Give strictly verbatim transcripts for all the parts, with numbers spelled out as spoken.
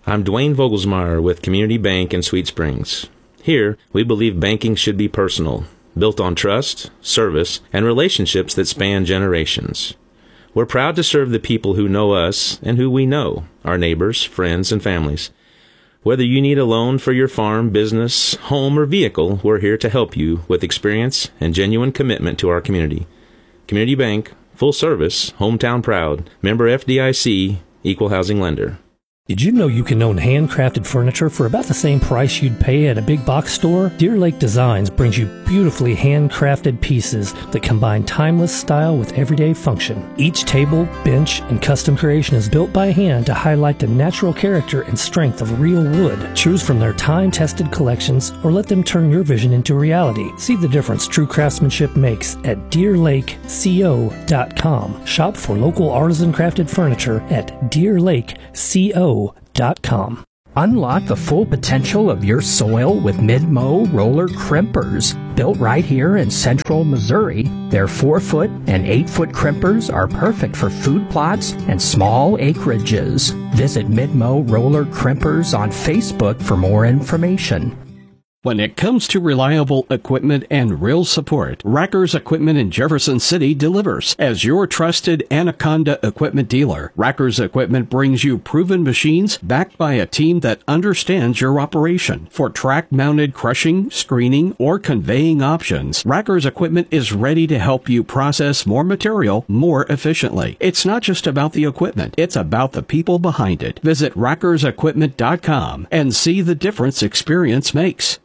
I'm Dwayne Vogelsmeyer with Community Bank in Sweet Springs. Here, we believe banking should be personal, built on trust, service, and relationships that span generations. We're proud to serve the people who know us and who we know, our neighbors, friends, and families. Whether you need a loan for your farm, business, home, or vehicle, we're here to help you with experience and genuine commitment to our community. Community Bank, full service, hometown proud, member F D I C, equal housing lender. Did you know you can own handcrafted furniture for about the same price you'd pay at a big box store? Deer Lake Designs brings you beautifully handcrafted pieces that combine timeless style with everyday function. Each table, bench, and custom creation is built by hand to highlight the natural character and strength of real wood. Choose from their time-tested collections or let them turn your vision into reality. See the difference true craftsmanship makes at deer lake co dot com. Shop for local artisan crafted furniture at deer lake co dot com. Unlock the full potential of your soil with Mid-Mow roller crimpers. Built right here in central Missouri, their four foot and eight foot crimpers are perfect for food plots and small acreages. Visit Mid-Mow roller crimpers on Facebook for more information. When it comes to reliable equipment and real support, Racker's Equipment in Jefferson City delivers. As your trusted Anaconda equipment dealer, Racker's Equipment brings you proven machines backed by a team that understands your operation. For track-mounted crushing, screening, or conveying options, Racker's Equipment is ready to help you process more material more efficiently. It's not just about the equipment, it's about the people behind it. Visit rackers equipment dot com and see the difference experience makes.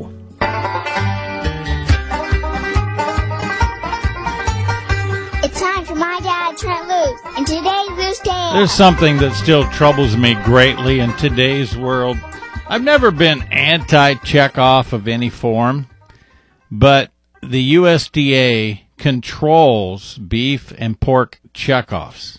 It's time for My Dad, Trent Loos, and today's Loose Tale. There's something that still troubles me greatly in today's world. I've never been anti-checkoff of any form, but the U S D A controls beef and pork checkoffs.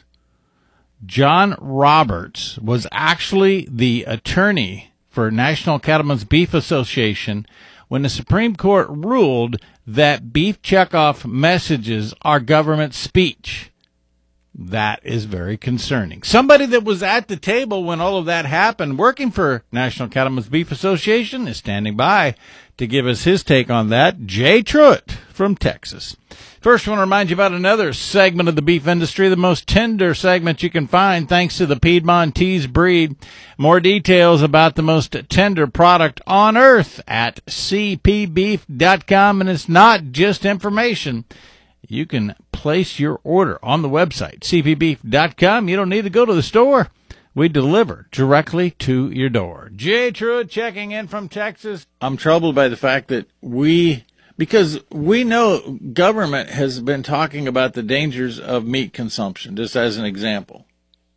John Roberts was actually the attorney for National Cattlemen's Beef Association when the Supreme Court ruled that beef checkoff messages are government speech. That is very concerning. Somebody that was at the table when all of that happened, working for National Cattlemen's Beef Association, is standing by to give us his take on that. Jay Truitt from Texas. First, I want to remind you about another segment of the beef industry, the most tender segment you can find thanks to the Piedmontese breed. More details about the most tender product on earth at c p beef dot com. And it's not just information. You can place your order on the website, c p beef dot com. You don't need to go to the store. We deliver directly to your door. Jay Truitt checking in from Texas. I'm troubled by the fact that we... Because we know government has been talking about the dangers of meat consumption, just as an example.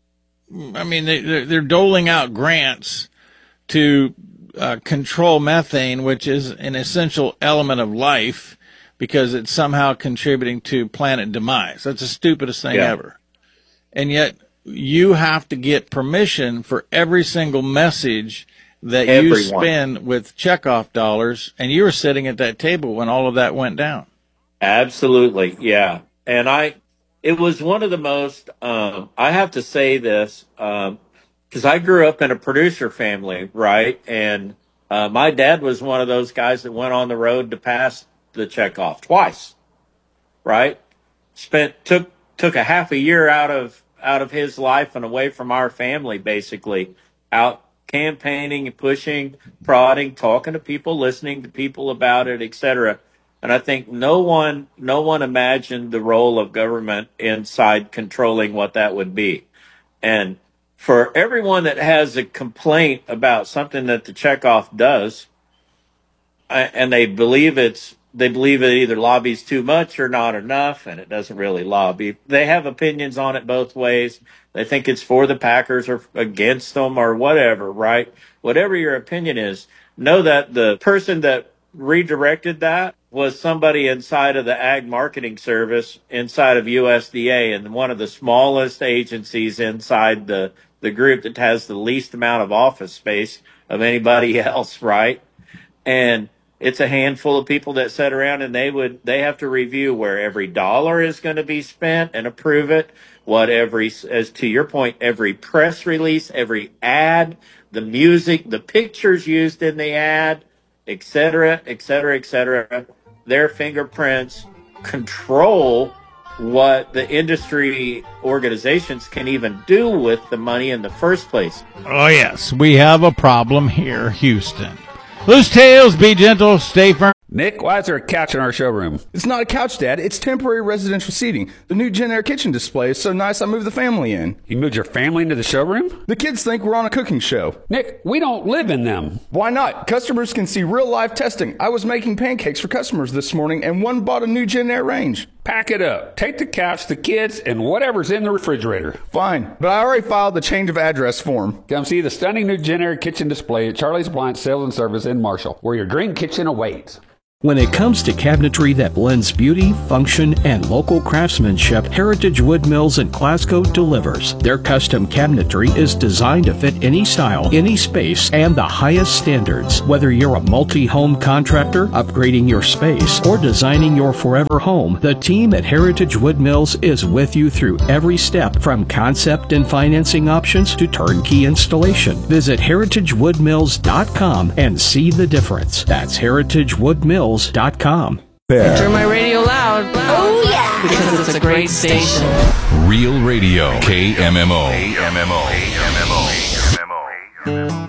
I mean, they, they're, they're doling out grants to uh, control methane, which is an essential element of life, because it's somehow contributing to planet demise. That's the stupidest thing yeah. ever. And yet you have to get permission for every single message that Everyone. you spend with checkoff dollars, and you were sitting at that table when all of that went down. Absolutely, yeah. And I, it was one of the most, um, I have to say this, um, because I grew up in a producer family, right? And uh, my dad was one of those guys that went on the road to pass the checkoff twice, right? Spent, took, took a half a year out of, out of his life and away from our family, basically, out campaigning, pushing, prodding, talking to people, listening to people about it, et cetera. And I think no one, no one imagined the role of government inside controlling what that would be. And for everyone that has a complaint about something that the checkoff does, and they believe it's, they believe it either lobbies too much or not enough, and it doesn't really lobby. They have opinions on it both ways. They think it's for the Packers or against them or whatever, right? Whatever your opinion is, know that the person that redirected that was somebody inside of the Ag Marketing Service, inside of U S D A, and one of the smallest agencies inside the, the group that has the least amount of office space of anybody else, right? And it's a handful of people that sit around and they would, they have to review where every dollar is going to be spent and approve it, what every, as to your point, every press release, every ad, the music, the pictures used in the ad, et cetera, et cetera, et cetera. Their fingerprints control what the industry organizations can even do with the money in the first place. Oh, yes, we have a problem here, Houston. Loose tales, be gentle, stay firm. Nick, why is there a couch in our showroom? It's not a couch, Dad. It's temporary residential seating. The new Gen Air kitchen display is so nice I moved the family in. You moved your family into the showroom? The kids think we're on a cooking show. Nick, we don't live in them. Why not? Customers can see real live testing. I was making pancakes for customers this morning, and one bought a new Gen Air range. Pack it up. Take the couch, the kids, and whatever's in the refrigerator. Fine, but I already filed the change of address form. Come see the stunning new Gen Air kitchen display at Charlie's Appliance Sales and Service in Marshall, where your dream kitchen awaits. When it comes to cabinetry that blends beauty, function, and local craftsmanship, Heritage Wood Mills in Glasgow delivers. Their custom cabinetry is designed to fit any style, any space, and the highest standards. Whether you're a multi-home contractor, upgrading your space, or designing your forever home, the team at Heritage Wood Mills is with you through every step, from concept and financing options to turnkey installation. Visit heritage wood mills dot com and see the difference. That's heritage wood mills dot com. Turn my radio loud. Oh, yeah. Because it's a great station. Real Radio, K M M O. K M M O. K M M O.